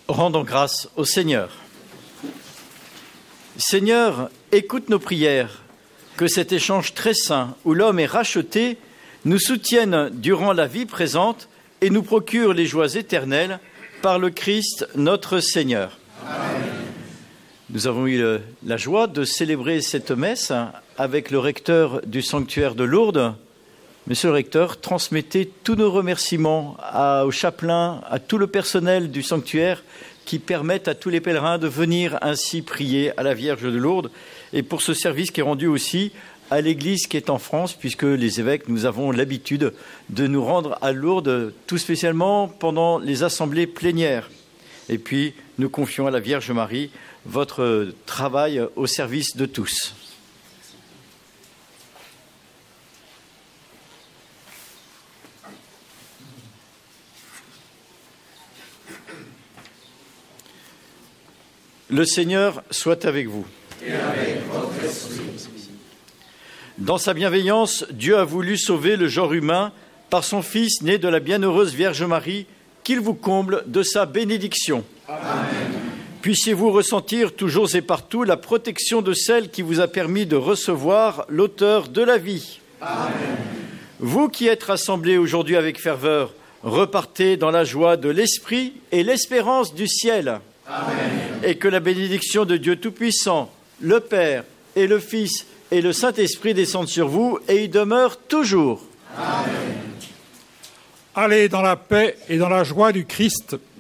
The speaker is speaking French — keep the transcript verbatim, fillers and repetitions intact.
Rendons grâce au Seigneur. Seigneur, écoute nos prières, que cet échange très saint où l'homme est racheté nous soutienne durant la vie présente et nous procure les joies éternelles par le Christ notre Seigneur. Amen. Nous avons eu le, la joie de célébrer cette messe avec le recteur du sanctuaire de Lourdes. Monsieur le recteur, transmettez tous nos remerciements à, au chapelain, à tout le personnel du sanctuaire qui permettent à tous les pèlerins de venir ainsi prier à la Vierge de Lourdes et pour ce service qui est rendu aussi à l'Église qui est en France, puisque les évêques, nous avons l'habitude de nous rendre à Lourdes, tout spécialement pendant les assemblées plénières. Et puis, nous confions à la Vierge Marie votre travail au service de tous. Le Seigneur soit avec vous. Et avec votre esprit. Dans sa bienveillance, Dieu a voulu sauver le genre humain par son Fils né de la bienheureuse Vierge Marie, qu'il vous comble de sa bénédiction. Amen. Puissiez-vous ressentir toujours et partout la protection de celle qui vous a permis de recevoir l'auteur de la vie. Amen. Vous qui êtes rassemblés aujourd'hui avec ferveur, repartez dans la joie de l'Esprit et l'espérance du ciel. Amen. Et que la bénédiction de Dieu Tout-Puissant, le Père et le Fils et le Saint-Esprit descendent sur vous et y demeurent toujours. Amen. Allez dans la paix et dans la joie du Christ.